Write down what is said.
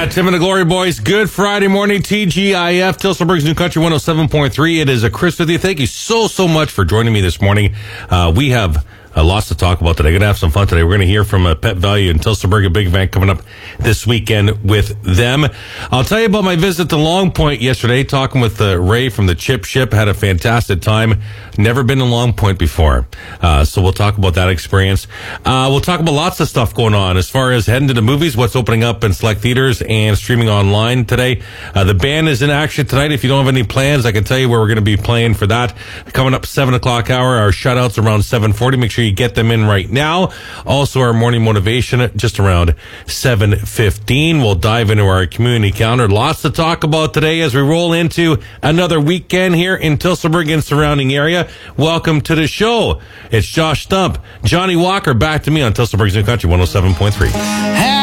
Yeah, Tim and the Glory Boys. Good Friday morning, TGIF, Tilsonburg's New Country 107.3. It is a Chris with you. Thank you so much for joining me this morning. We have lots to talk about today. Going to have some fun today. We're going to hear from Pet Value in Tilsonburg, a big event coming up this weekend with them. I'll tell you about my visit to Long Point yesterday, talking with Ray from the Chip Ship. Had a fantastic time. Never been to Long Point before. So we'll talk about that experience. We'll talk about lots of stuff going on as far as heading to the movies, what's opening up in select theaters and streaming online today. The band is in action tonight. If you don't have any plans, I can tell you where we're going to be playing for that. Coming up 7 o'clock hour, our shutouts around 7:40. Make sure you get them in right now. Also, our morning motivation just around 7:15. We'll dive into our community calendar. Lots to talk about today as we roll into another weekend here in Tilsonburg and surrounding area. Welcome to the show. It's Josh Stump, Johnny Walker, back to me on Tilsonburg's New Country 107.3.